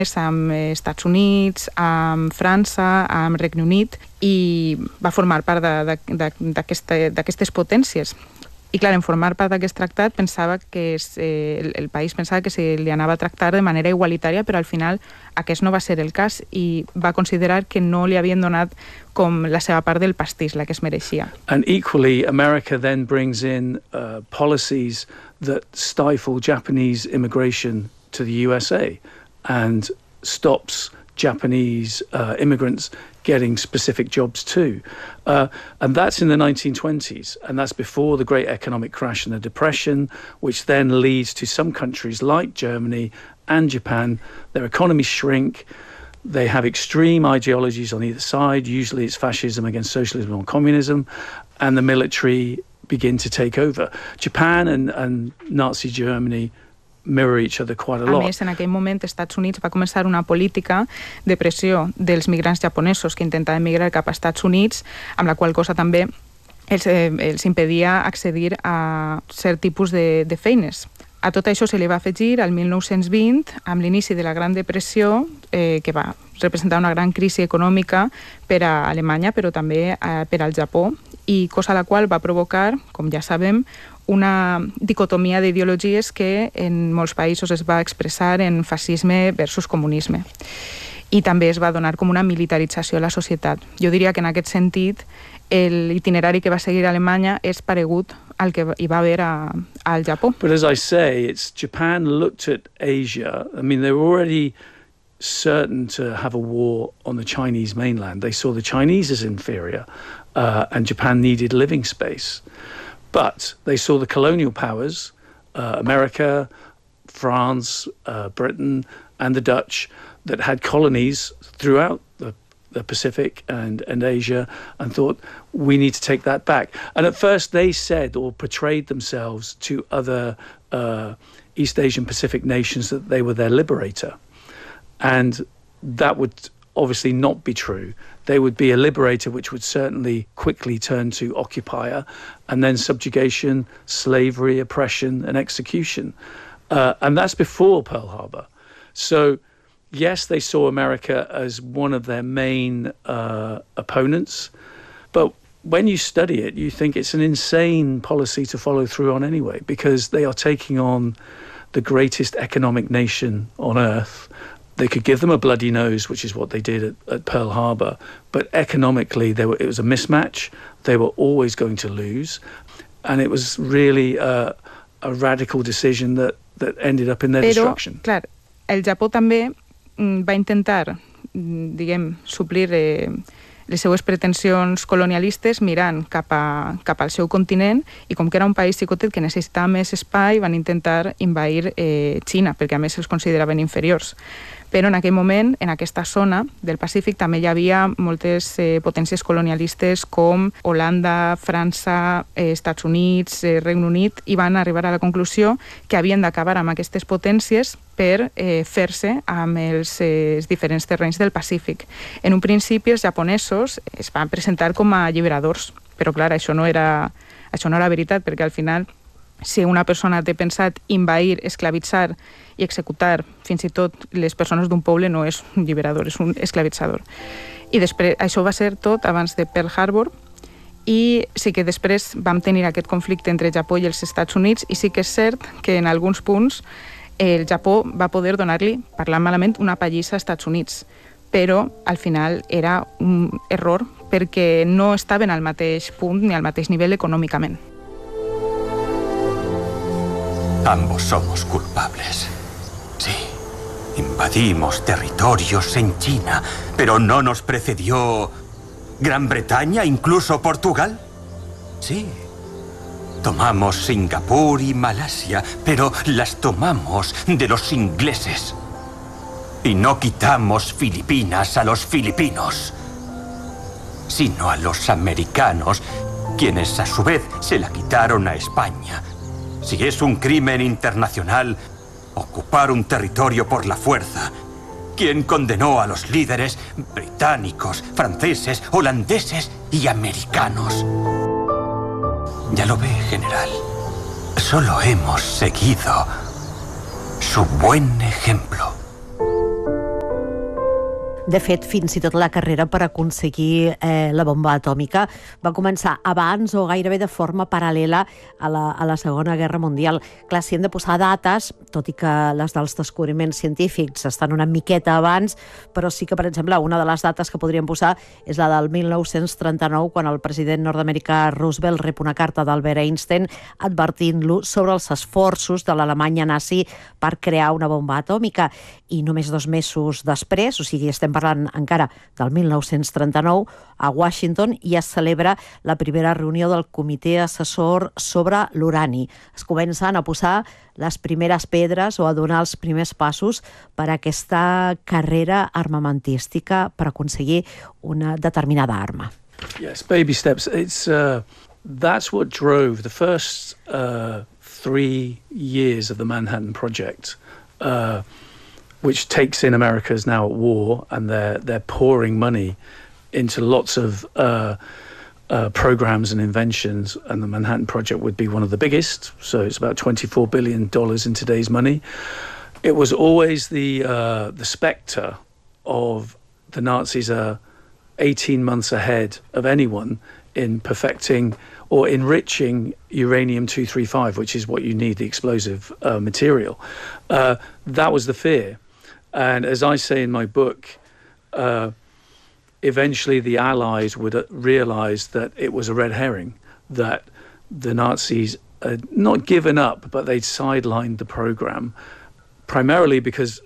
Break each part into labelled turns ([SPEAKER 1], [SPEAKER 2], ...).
[SPEAKER 1] amb Estats Units, amb França, amb Regne Unit, i va formar part d'aquestes potències. I clar, en formar part d'aquest tractat pensava que el país pensava que se li anava a tractar de manera igualitària, però al final aquest no va ser el cas i va considerar que no li havien donat com la seva part del pastís, la que es mereixia.
[SPEAKER 2] And equally, America then brings in policies that stifle Japanese immigration to the USA and stops Japanese immigrants getting specific jobs too. And that's in the 1920s, and that's before the great economic crash and the Depression, which then leads to some countries like Germany and Japan, their economies shrink, they have extreme ideologies on either side, usually it's fascism against socialism or communism, and the military begin to take over. Japan and Nazi Germany mirror each other quite a lot.
[SPEAKER 1] A més, en aquell moment, els Estats Units va començar una política de pressió dels migrants japonesos que intentaven migrar cap als Estats Units, amb la qual cosa també els impedia accedir a cert tipus de feines. A tot això se li va afegir al 1920, amb l'inici de la Gran Depressió, que va representar una gran crisi econòmica per a Alemanya, però també per al Japó, i cosa la qual va provocar, com ja sabem, una dicotomia d'ideologies que en molts països es va expressar en fascisme versus comunisme. I també es va donar com una militarització a la societat. Jo diria que en aquest sentit l'itinerari que va seguir Alemanya és paregut al que hi va haver al Japó.
[SPEAKER 2] But as I say, Japan looked at Asia. I mean, they were already certain to have a war on the Chinese mainland. They saw the Chinese as inferior, and Japan needed living space. But they saw the colonial powers, America, France, Britain, and the Dutch, that had colonies throughout the Pacific and Asia, and thought, we need to take that back. And at first they said, or portrayed themselves to other East Asian Pacific nations, that they were their liberator. And that would obviously not be true. They would be a liberator, which would certainly quickly turn to occupier, and then subjugation, slavery, oppression, and execution. And that's before Pearl Harbor. So yes, they saw America as one of their main opponents, but when you study it, you think it's an insane policy to follow through on anyway, because they are taking on the greatest economic nation on earth. They could give them a bloody nose, which is what they did at Pearl Harbor, but economically it was a mismatch. They were always going to lose, and it was really a radical decision that ended up in their destruction.
[SPEAKER 1] Però, clar, el Japó també va intentar, diguem, suplir les seues pretensions colonialistes mirant cap al seu continent, i com que era un país xicotet que necessitava més espai, van intentar invair Xina, perquè a més els consideraven inferiors. Però en aquell moment, en aquesta zona del Pacífic, també hi havia moltes potències colonialistes com Holanda, França, Estats Units, Regne Unit, i van arribar a la conclusió que havien d'acabar amb aquestes potències per fer-se amb els diferents terrenys del Pacífic. En un principi, els japonesos es van presentar com a alliberadors, però clar, això no era veritat, perquè al final, si una persona té pensat invair, esclavitzar i executar fins i tot les persones d'un poble, no és un alliberador, és un esclavitzador. I després, això va ser tot abans de Pearl Harbor, i sí que després vam tenir aquest conflicte entre Japó i els Estats Units, i sí que és cert que en alguns punts el Japó va poder donar-li, parlant malament, una pallissa als Estats Units, però al final era un error perquè no estaven al mateix punt ni al mateix nivell econòmicament.
[SPEAKER 3] Ambos somos culpables. Sí, invadimos territorios en China, pero ¿no nos precedió Gran Bretaña, incluso Portugal? Sí. Tomamos Singapur y Malasia, pero las tomamos de los ingleses. Y no quitamos Filipinas a los filipinos, sino a los americanos, quienes a su vez se la quitaron a España. Si es un crimen internacional ocupar un territorio por la fuerza, ¿quién condenó a los líderes británicos, franceses, holandeses y americanos? Ya lo ve, general. Solo hemos seguido su buen ejemplo.
[SPEAKER 4] De fet, fins i tot la carrera per aconseguir la bomba atòmica va començar abans o gairebé de forma paral·lela a la Segona Guerra Mundial. Clar, si hem de posar dates, tot i que les dels descobriments científics estan una miqueta abans, però sí que, per exemple, una de les dates que podríem posar és la del 1939, quan el president nord-americà Roosevelt rep una carta d'Albert Einstein advertint-lo sobre els esforços de l'Alemanya nazi per crear una bomba atòmica. I només 2 mesos després, o sigui, estem parlant encara del 1939, a Washington ja es celebra la primera reunió del comitè assessor sobre l'urani. Es comencen a posar les primeres pedres o a donar els primers passos per a aquesta carrera armamentística per aconseguir una determinada arma.
[SPEAKER 2] Yes, baby steps. That's what drove the first 3 years of the Manhattan Project. Which takes in America's now at war, and they're pouring money into lots of programs and inventions, and the Manhattan Project would be one of the biggest. So it's about $24 billion in today's money. It was always the spectre of the Nazis are 18 months ahead of anyone in perfecting or enriching uranium-235, which is what you need, the explosive material. That was the fear. And as I say in my book, eventually the Allies would realize that it was a red herring, that the Nazis had not given up, but they'd sidelined the program, primarily because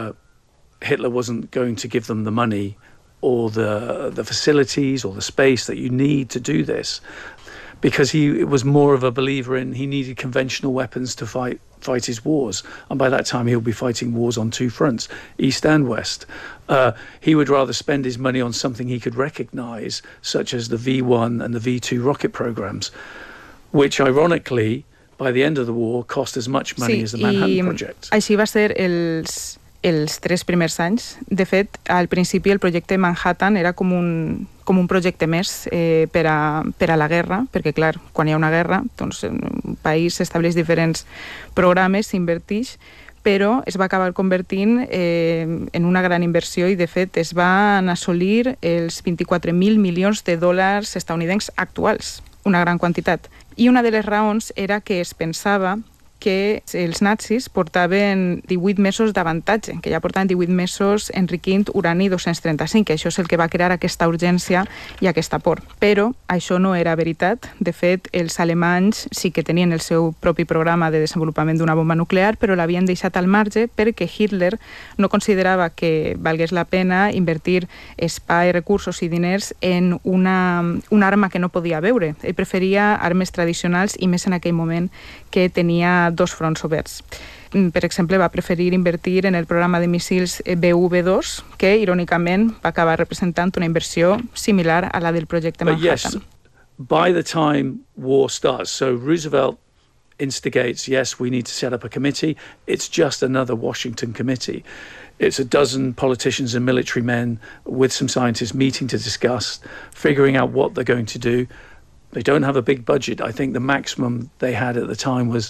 [SPEAKER 2] Hitler wasn't going to give them the money or the facilities or the space that you need to do this, because he was more of a believer in he needed conventional weapons to fight his wars, and by that time he'll be fighting wars on 2 fronts, east and west. He would rather spend his money on something he could recognize, such as the V1 and the V2 rocket programs, which ironically by the end of the war cost as much money as the Manhattan Project.
[SPEAKER 1] Així va ser els 3 primers anys. De fet, al principi el projecte Manhattan era com un projecte més per a la guerra, perquè clar, quan hi ha una guerra, doncs un país estableix diferents programes, s'invertix, però es va acabar convertint en una gran inversió i de fet es van assolir els 24.000 milions de dòlars estadounidencs actuals, una gran quantitat. I una de les raons era que es pensava que els nazis portaven 18 mesos d'avantatge, que ja portaven 18 mesos enriquint urani 235, que això és el que va crear aquesta urgència i aquesta por. Però això no era veritat. De fet, els alemanys sí que tenien el seu propi programa de desenvolupament d'una bomba nuclear, però l'havien deixat al marge perquè Hitler no considerava que valgués la pena invertir espai, recursos i diners en una arma que no podia veure. Ell preferia armes tradicionals i més en aquell moment que tenia 2 fronts oberts. Per exemple, va preferir invertir en el programa de míssils BU-B2, que, irònicament, va acabar representant una inversió similar a la del projecte Manhattan.
[SPEAKER 2] Yes, by the time war starts, so Roosevelt instigates, yes, we need to set up a committee. It's just another Washington committee. It's a dozen politicians and military men with some scientists meeting to discuss, figuring out what they're going to do. They don't have a big budget. I think the maximum they had at the time was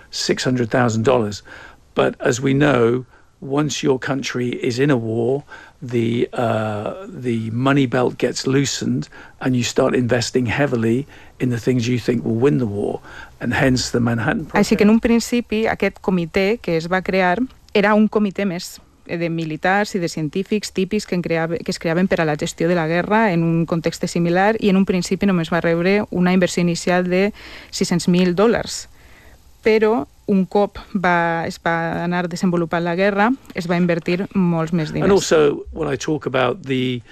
[SPEAKER 2] $600,000. But as we know, once your country is in a war, the money belt gets loosened and you start investing heavily in the things you think will win the war, and hence the Manhattan Project.
[SPEAKER 1] Així que en un principi aquest comitè que es va crear era un comitè més de militars i de científics típics que es creaven per a la gestió de la guerra en un context similar, i en un principi només va rebre una inversió inicial de $600,000. Però un cop es va anar desenvolupant la guerra, es va invertir molts més diners.
[SPEAKER 2] And also, when I talk about the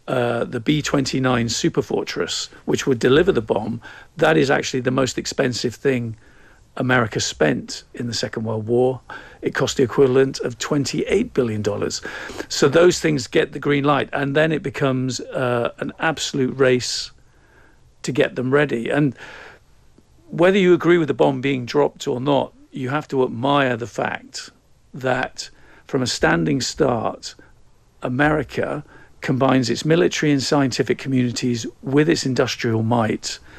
[SPEAKER 2] B-29 Superfortress, which would deliver the bomb, that is actually the most expensive thing America spent in the Second World War. It cost the equivalent of $28 billion. So those things get the green light, and then it becomes an absolute race to get them ready. And whether you agree with the bomb being dropped or not, you have to admire the fact that from a standing start, America combines its military and scientific communities with its industrial might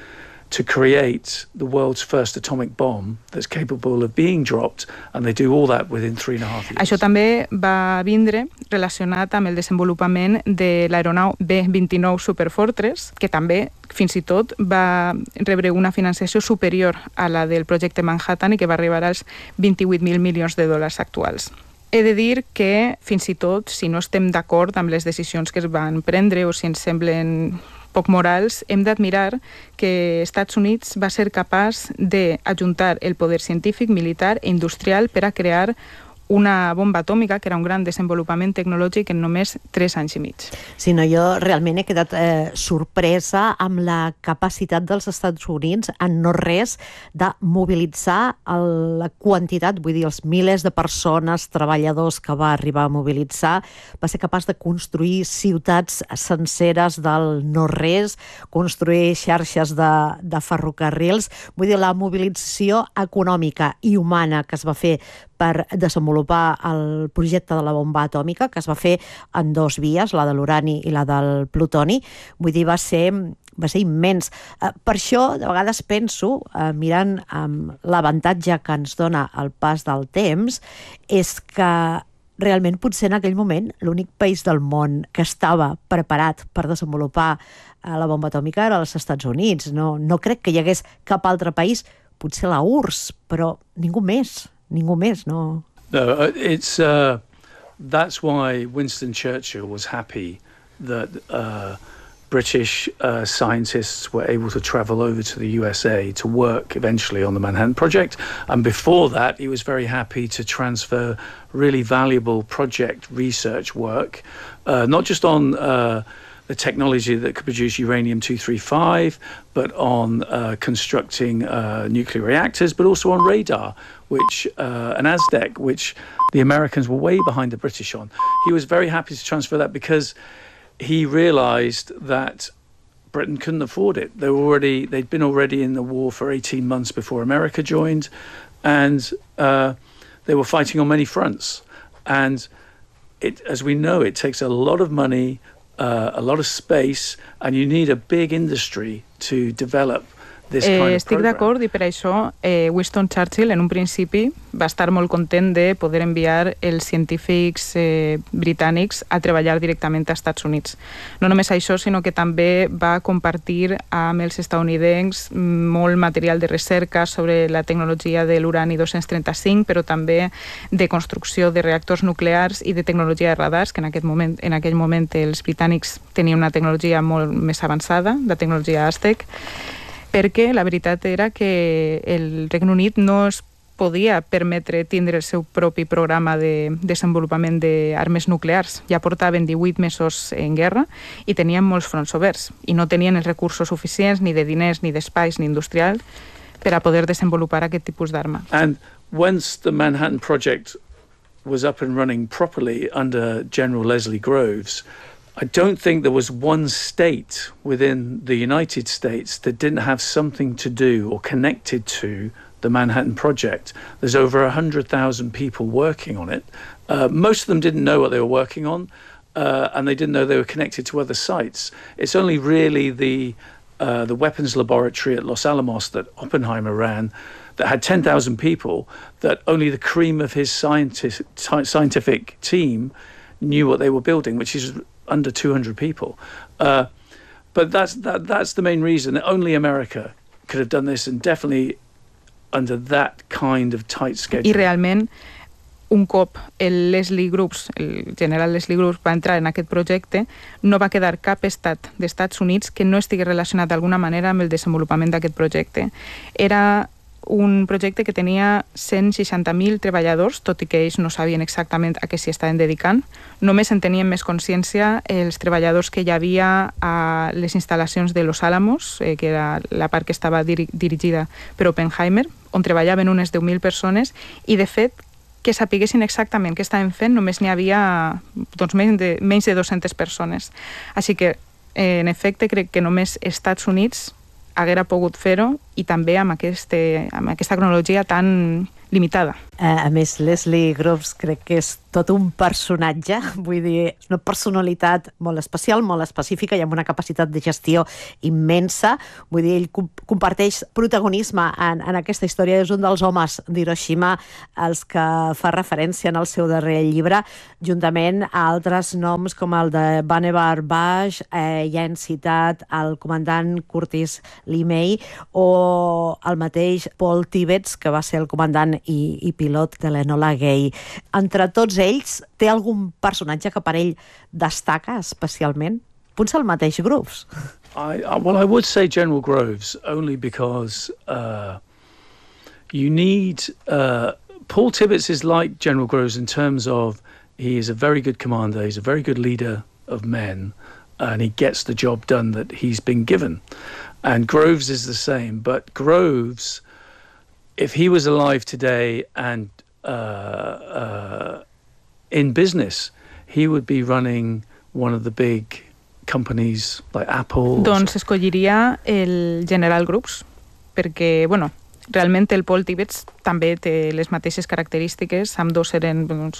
[SPEAKER 2] to create the world's first atomic bomb that's capable of being dropped, and they do all that within 3.5 years.
[SPEAKER 1] Això també va vindre relacionat amb el desenvolupament de l'aeronau B-29 Superfortress, que també, fins i tot, va rebre una financiació superior a la del projecte Manhattan i que va arribar als 28.000 milions de dòlars actuals. He de dir que, fins i tot, si no estem d'acord amb les decisions que es van prendre o si ens semblen poc morals, hem d'admirar que Estats Units va ser capaç d'ajuntar el poder científic, militar i industrial per a crear una bomba atòmica, que era un gran desenvolupament tecnològic en només 3 anys i mig.
[SPEAKER 4] Sí, no, jo realment he quedat sorpresa amb la capacitat dels Estats Units en no res de mobilitzar la quantitat, vull dir, els milers de persones, treballadors que va arribar a mobilitzar, va ser capaç de construir ciutats senceres del no res, construir xarxes de ferrocarrils, vull dir, la mobilització econòmica i humana que es va fer per desenvolupar el projecte de la bomba atòmica, que es va fer en 2 vies, la de l'urani i la del plutoni. Vull dir, va ser immens. Per això, de vegades penso, mirant l'avantatge que ens dona el pas del temps, és que realment potser en aquell moment l'únic país del món que estava preparat per desenvolupar la bomba atòmica era els Estats Units. No crec que hi hagués cap altre país, potser la URSS, però ningú més, no?
[SPEAKER 2] No, that's why Winston Churchill was happy that British scientists were able to travel over to the USA to work eventually on the Manhattan Project. And before that, he was very happy to transfer really valuable project research work, not just on the technology that could produce uranium-235, but on constructing nuclear reactors, but also on radar, which and Aztec, which the Americans were way behind the British on. He was very happy to transfer that because he realized that Britain couldn't afford it. They'd been already in the war for 18 months before America joined, and they were fighting on many fronts. And as we know, it takes a lot of money, a lot of space, and you need a big industry to develop this kind of program.
[SPEAKER 1] Estic d'acord, i per això Winston Churchill en un principi va estar molt content de poder enviar els científics britànics a treballar directament als Estats Units. No només això, sinó que també va compartir amb els estatunidencs molt material de recerca sobre la tecnologia de l'urani 235, però també de construcció de reactors nuclears i de tecnologia de radars, que en aquell moment els britànics tenien una tecnologia molt més avançada, la tecnologia Aztec, perquè la veritat era que el Regne Unit no es podia permetre tindre el seu propi programa de desenvolupament d'armes nuclears. Ja portaven 18 mesos en guerra i tenien molts fronts oberts i no tenien els recursos suficients ni de diners, ni d'espais, ni industrial per a poder desenvolupar aquest tipus d'arma.
[SPEAKER 2] And once the Manhattan Project was up and running properly under General Leslie Groves, I don't think there was one state within the United States that didn't have something to do or connected to the Manhattan Project. There's over 100,000 people working on it. Most of them didn't know what they were working on, and they didn't know they were connected to other sites. It's only really the weapons laboratory at Los Alamos that Oppenheimer ran that had 10,000 people, that only the cream of his scientific team knew what they were building, which is under 200 people. But that's the main reason. Only America could have done this, and definitely under that kind of tight schedule.
[SPEAKER 1] I realment, un cop el general Leslie Groves va entrar en aquest projecte, no va quedar cap estat d'Estats Units que no estigui relacionat d'alguna manera amb el desenvolupament d'aquest projecte. Era un projecte que tenia 160.000 treballadors, tot i que ells no sabien exactament a què s'hi estaven dedicant. Només en tenien més consciència els treballadors que hi havia a les instal·lacions de Los Alamos, que era la part que estava dirigida per Oppenheimer, on treballaven unes 10.000 persones, i de fet, que sapiguessin exactament què estaven fent, només n'hi havia menys de 200 persones. Així que, en efecte, crec que només Estats Units haguera pogut fer-ho, i també amb aquesta cronologia tan limitada.
[SPEAKER 4] A més, Leslie Groves crec que és tot un personatge, vull dir, és una personalitat molt especial, molt específica i amb una capacitat de gestió immensa. Vull dir, ell comparteix protagonisme en aquesta història, és un dels homes d'Hiroshima als que fa referència en el seu darrer llibre, juntament a altres noms com el de Vannevar Bush, ja hem citat el comandant Curtis LeMay o el mateix Paul Tibbets, que va ser el comandant i pilot de l'Enola Gay. Entre tots ells, té algun personatge que per ell destaca especialment? Potser el mateix Groves.
[SPEAKER 2] I would say General Groves, only because you need... Paul Tibbets is like General Groves in terms of he is a very good commander, he's a very good leader of men, and he gets the job done that he's been given. And Groves is the same, but Groves, if he was alive today and in business, he would be running one of the big companies like Apple.
[SPEAKER 1] Doncs escolliria el General Groves, perquè, bueno, realment el Paul Tibbets també té les mateixes característiques, ambdós eren doncs,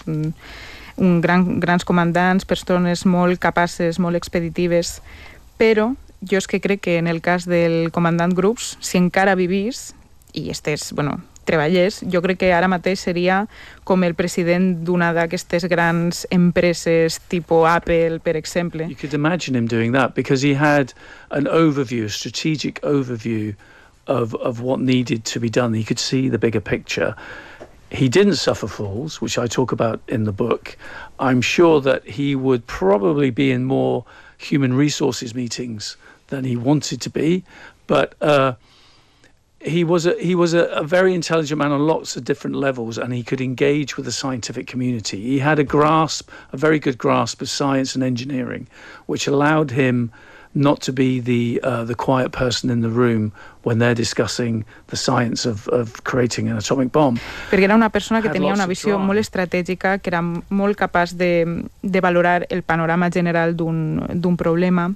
[SPEAKER 1] grans comandants, persones molt capaces, molt expeditives, però jo és que crec que en el cas del comandant Groves, si encara vivís i estés, bueno, treballés, jo crec que ara mateix seria com el president d'una d'aquestes grans empreses tipus Apple, per exemple.
[SPEAKER 2] You could imagine him doing that because he had an overview, a strategic overview of what needed to be done. He could see the bigger picture. He didn't suffer fools, which I talk about in the book. I'm sure that he would probably be in more human resources meetings than he wanted to be, but he was a very intelligent man on lots of different levels, and he could engage with the scientific community. He had a very good grasp of science and engineering, which allowed him not to be the quiet person in the room when they're discussing the science of creating an atomic bomb.
[SPEAKER 1] Perquè era una persona que tenia una visió molt estratègica, que era molt capaç de valorar el panorama general d'un problema,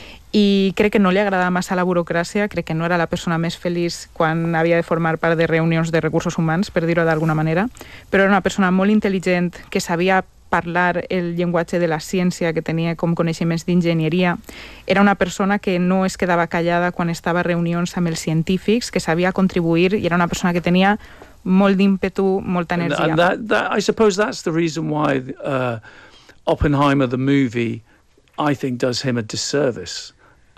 [SPEAKER 1] i crec que no li agradava massa la burocràcia, crec que no era la persona més feliç quan havia de formar part de reunions de recursos humans, per dir-ho d'alguna manera, però era una persona molt intel·ligent, que sabia parlar el llenguatge de la ciència, que tenia com coneixements d'enginyeria. Era una persona que no es quedava callada quan estava a reunions amb els científics, que sabia contribuir, i era una persona que tenia molt d'ímpetu, molta energia.
[SPEAKER 2] And I suppose that's the reason why Oppenheimer, the movie, I think does him a disservice.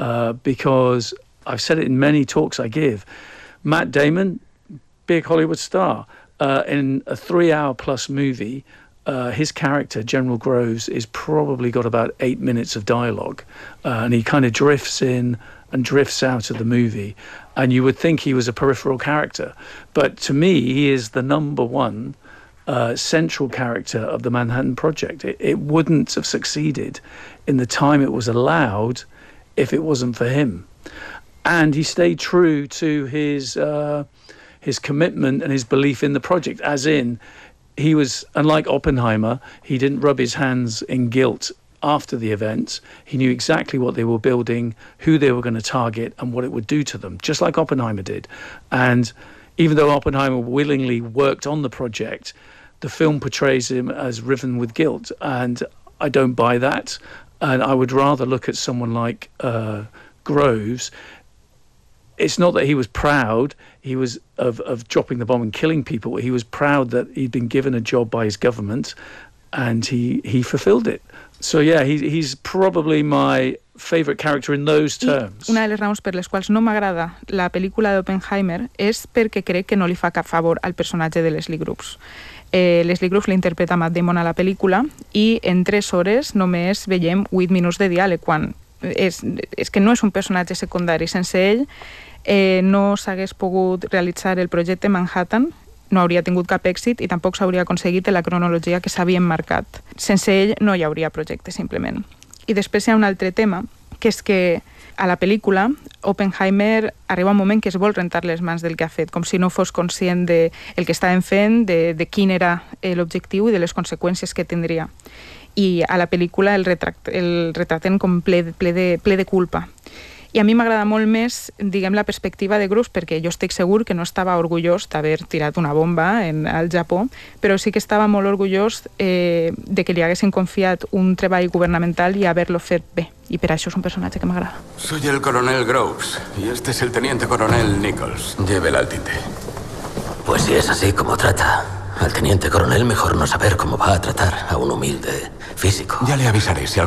[SPEAKER 2] Because I've said it in many talks I give, Matt Damon, big Hollywood star, in a 3-hour plus movie, his character, General Groves, is probably got about 8 minutes of dialogue, and he kind of drifts in and drifts out of the movie, and you would think he was a peripheral character, but to me he is the number one central character of the Manhattan Project. It wouldn't have succeeded in the time it was allowed if it wasn't for him. And he stayed true to his commitment and his belief in the project, as in, he was, unlike Oppenheimer, he didn't rub his hands in guilt after the event. He knew exactly what they were building, who they were going to target, and what it would do to them, just like Oppenheimer did. And even though Oppenheimer willingly worked on the project, the film portrays him as riven with guilt, and I don't buy that. And I would rather look at someone like Groves. It's not that he was proud of dropping the bomb and killing people. He was proud that he'd been given a job by his government, and he fulfilled it. So yeah, he's probably my favorite character in those terms.
[SPEAKER 1] I una de les raons per les quals no m'agrada la pel·lícula d'Oppenheimer és perquè crec que no li fa cap favor al personatge de Leslie Groves. Leslie Groves l'interpreta Matt Damon a la pel·lícula i en 3 hores només veiem 8 minuts de diàleg, quan és que no és un personatge secundari. Sense ell no s'hagués pogut realitzar el projecte Manhattan, no hauria tingut cap èxit i tampoc s'hauria aconseguit en la cronologia que s'havien marcat. Sense ell no hi hauria projecte, simplement. I després hi ha un altre tema, que és que a la pel·lícula Oppenheimer arriba un moment que es vol rentar les mans del que ha fet, com si no fos conscient del que estaven fent, de quin era l'objectiu i de les conseqüències que tindria. I a la pel·lícula el retraten com ple de culpa. I a mi m'agrada molt més, diguem, la perspectiva de Gruss, perquè jo estic segur que no estava orgullós d'haver tirat una bomba al Japó, però sí que estava molt orgullós de que li haguessin confiat un treball governamental i haver-lo fet bé. I per això és un personatge que m'agrada.
[SPEAKER 5] Soy el coronel Groves y este es el teniente coronel Nichols. Llévela al tinte.
[SPEAKER 6] Pues si es así como trata al teniente coronel, mejor no saber cómo va a tratar a un humilde físico.
[SPEAKER 5] Ya le avisaré si